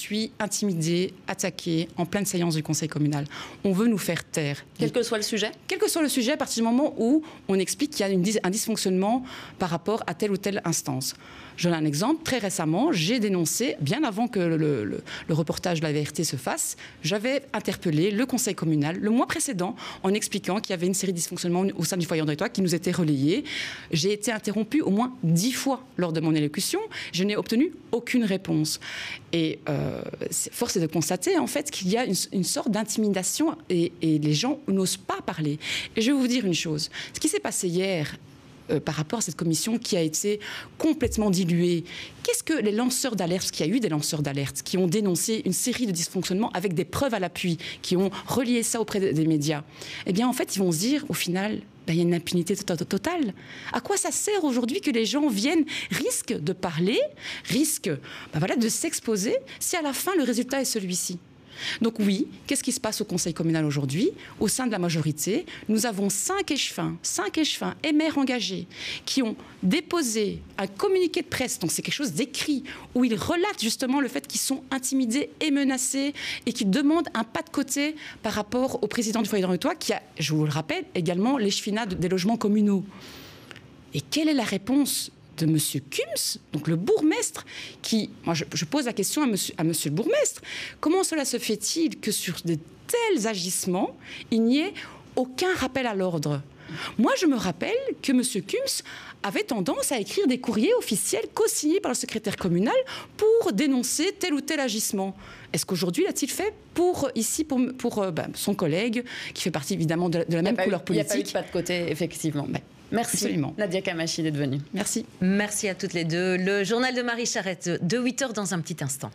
suis intimidée, attaquée en pleine séance du conseil communal. On veut nous faire taire. Quel que soit le sujet ? Quel que soit le sujet, à partir du moment où on explique qu'il y a un dysfonctionnement par rapport à telle ou telle instance. Je donne un exemple. Très récemment, j'ai dénoncé, bien avant que le reportage de la VRT se fasse, j'avais interpellé le conseil communal le mois précédent en expliquant qu'il y avait une série de dysfonctionnements au sein du foyer André Toit qui nous étaient relayés. J'ai été interrompue au moins 10 fois lors de mon élocution. Je n'ai obtenu aucune réponse. Et force est de constater en fait qu'il y a une sorte d'intimidation et les gens n'osent pas parler. Et je vais vous dire une chose. Ce qui s'est passé hier par rapport à cette commission qui a été complètement diluée. Qu'est-ce que les lanceurs d'alerte, parce qu'il y a eu des lanceurs d'alerte qui ont dénoncé une série de dysfonctionnements avec des preuves à l'appui, qui ont relié ça auprès des médias, eh bien en fait ils vont se dire au final, il y a une impunité totale. À quoi ça sert aujourd'hui que les gens risquent de parler, risquent de s'exposer si à la fin le résultat est celui-ci? Donc oui, qu'est-ce qui se passe au conseil communal aujourd'hui? Au sein de la majorité, nous avons 5 échevins et maires engagés qui ont déposé un communiqué de presse, donc c'est quelque chose d'écrit, où ils relatent justement le fait qu'ils sont intimidés et menacés et qu'ils demandent un pas de côté par rapport au président du foyer André Toit qui a, je vous le rappelle, également l'échevinat des logements communaux. Et quelle est la réponse de M. Kums, donc le bourgmestre, qui, moi je pose la question à monsieur le bourgmestre, comment cela se fait-il que sur de tels agissements, il n'y ait aucun rappel à l'ordre? Moi, je me rappelle que M. Kums avait tendance à écrire des courriers officiels co-signés par le secrétaire communal pour dénoncer tel ou tel agissement. Est-ce qu'aujourd'hui, l'a-t-il fait pour son collègue, qui fait partie évidemment de la même couleur politique? Il n'y a pas eu de pas de côté, effectivement. Merci Absolument. Nadia Kamachi d'être venue. Merci. Merci à toutes les deux. Le journal de Marie Charette de 8h dans un petit instant.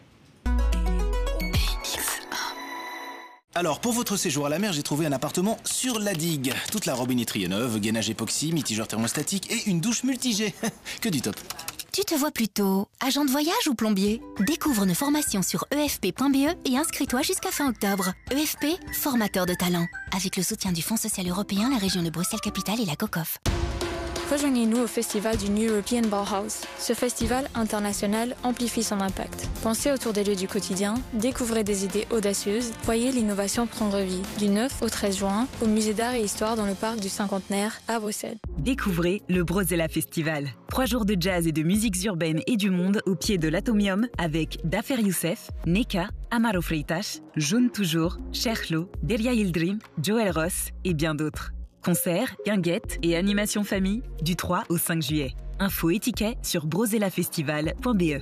Alors, pour votre séjour à la mer, j'ai trouvé un appartement sur la digue. Toute la robinetterie est neuve, gainage époxy, mitigeur thermostatique et une douche multi-jet. Que du top. Tu te vois plutôt agent de voyage ou plombier? Découvre nos formations sur efp.be et inscris-toi jusqu'à fin octobre. EFP, formateur de talent. Avec le soutien du Fonds social européen, la région de Bruxelles-Capitale et la COCOF. Rejoignez-nous au festival du New European Bauhaus. Ce festival international amplifie son impact. Pensez autour des lieux du quotidien, découvrez des idées audacieuses, voyez l'innovation prendre vie. Du 9 au 13 juin, au Musée d'Art et Histoire dans le parc du Cinquantenaire à Bruxelles. Découvrez le Brozella Festival. 3 jours de jazz et de musiques urbaines et du monde au pied de l'Atomium avec Dafer Youssef, Neka, Amaro Freitas, Jaune Toujours, Cherchlo, Delia Yildirim, Joël Ross et bien d'autres. Concerts, guinguettes et animations famille du 3 au 5 juillet. Info et tickets sur brozellafestival.be.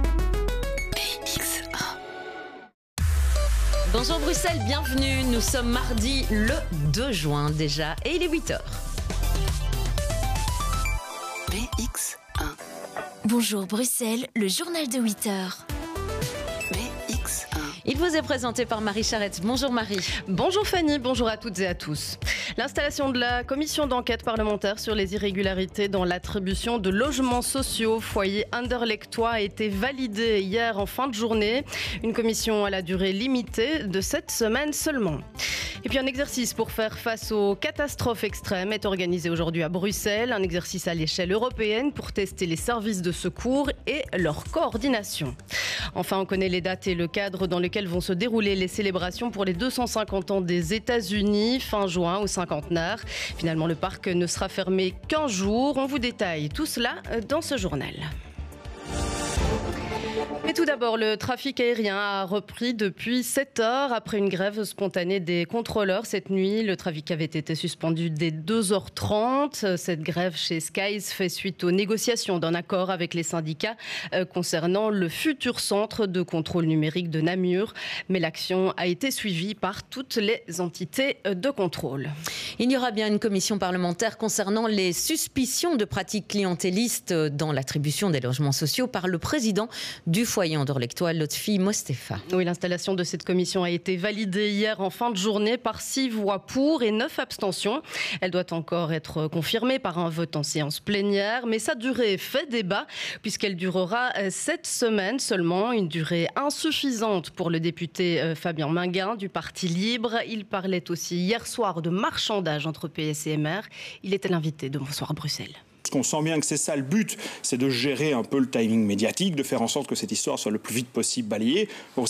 Bonjour Bruxelles, bienvenue. Nous sommes mardi le 2 juin déjà et il est 8h. BX1. Bonjour Bruxelles, le journal de 8h. Il vous est présenté par Marie Charette. Bonjour Marie. Bonjour Fanny, bonjour à toutes et à tous. L'installation de la commission d'enquête parlementaire sur les irrégularités dans l'attribution de logements sociaux au foyer Anderlecht-Toit a été validée hier en fin de journée. Une commission à la durée limitée de 7 semaines seulement. Et puis un exercice pour faire face aux catastrophes extrêmes est organisé aujourd'hui à Bruxelles. Un exercice à l'échelle européenne pour tester les services de secours et leur coordination. Enfin, on connaît les dates et le cadre dans lequel vont se dérouler les célébrations pour les 250 ans des États-Unis, fin juin au cinquantenaire. Finalement, le parc ne sera fermé qu'un jour. On vous détaille tout cela dans ce journal. Et tout d'abord, le trafic aérien a repris depuis 7 heures après une grève spontanée des contrôleurs. Cette nuit, le trafic avait été suspendu dès 2h30. Cette grève chez Skies fait suite aux négociations d'un accord avec les syndicats concernant le futur centre de contrôle numérique de Namur. Mais l'action a été suivie par toutes les entités de contrôle. Il y aura bien une commission parlementaire concernant les suspicions de pratiques clientélistes dans l'attribution des logements sociaux par le président du foyer Anderlecht-Toit, Lotfi Mostefa. Oui, l'installation de cette commission a été validée hier en fin de journée par 6 voix pour et 9 abstentions. Elle doit encore être confirmée par un vote en séance plénière, mais sa durée fait débat puisqu'elle durera 7 semaines seulement, une durée insuffisante pour le député Fabien Minguin du Parti Libre. Il parlait aussi hier soir de marchandage entre PS et MR. Il était l'invité de Bonsoir Bruxelles. On sent bien que c'est ça le but, c'est de gérer un peu le timing médiatique, de faire en sorte que cette histoire soit le plus vite possible balayée.